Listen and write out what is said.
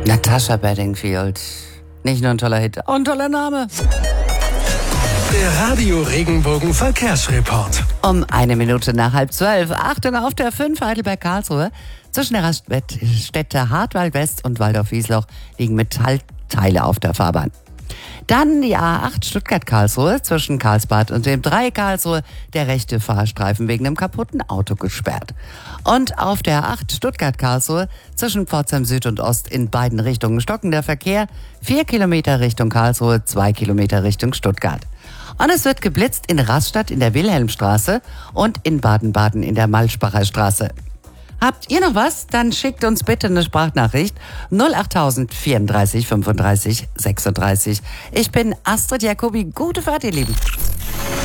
Natasha Bedingfield. Nicht nur ein toller Hit, auch ein toller Name. Der Radio Regenbogen Verkehrsreport. Um 1 Minute nach 11:30. Achtung auf der 5 Heidelberg-Karlsruhe. Zwischen der Raststätte Hartwald West und Waldorf-Wiesloch liegen Metallteile auf der Fahrbahn. Dann die A8 Stuttgart-Karlsruhe zwischen Karlsbad und dem Dreieck Karlsruhe, der rechte Fahrstreifen wegen einem kaputten Auto gesperrt. Und auf der A8 Stuttgart-Karlsruhe zwischen Pforzheim Süd und Ost in beiden Richtungen stockender der Verkehr. 4 Kilometer Richtung Karlsruhe, 2 Kilometer Richtung Stuttgart. Und es wird geblitzt in Rastatt in der Wilhelmstraße und in Baden-Baden in der Malschbacher Straße. Habt ihr noch was? Dann schickt uns bitte eine Sprachnachricht 08000 34 35 36. Ich bin Astrid Jacobi. Gute Fahrt, ihr Lieben.